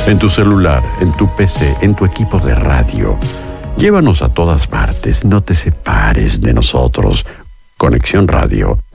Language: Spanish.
En tu celular, en tu PC, en tu equipo de radio. Llévanos a todas partes, no te separes de nosotros. Conexión Radio